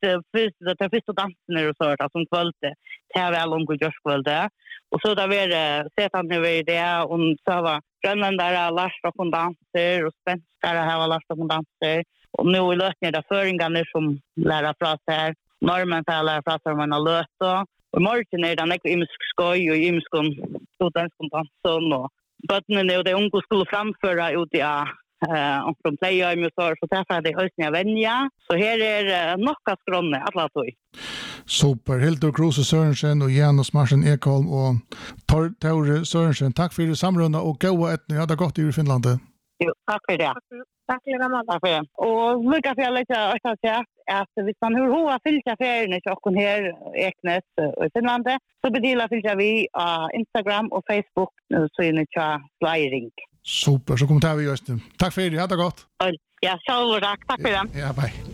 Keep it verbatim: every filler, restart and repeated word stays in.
först det första dansen och så där som kvällte. Det var väl långt just kvällte. Och så där var sett han över det och så var grönländare Lars och danser och svenskar har Lars och danser. Och nu är lösningen där föringarna som lära fra sig. Normen får lära fra sig man har löst då. Och morgon är det en imisk skoj och imisk studentsk dansen och bötnen och det unga skulle framföra ut i eh och från playa i så så därför det höstnya vänja. Så här är nocka skronne alla tog. Super. Hildur Kruse Sørensen og Janus Marsen Ekholm og Tore Sørensen. Takk for samrunda og goa etni. Ha det godt i Finland. Jo, takk for det. Takk for det. Takk for det. Og lukka for litt å si at hvis man har hoa fylka ferien til okken her Eknes i Finland, så bedila fylka vi av Instagram og Facebook så er det ikke sliding. Super, så kommentarer vi just nu. Takk for det. Ha det godt. Ja, sjálfur takk. Takk for det. Ja, bye.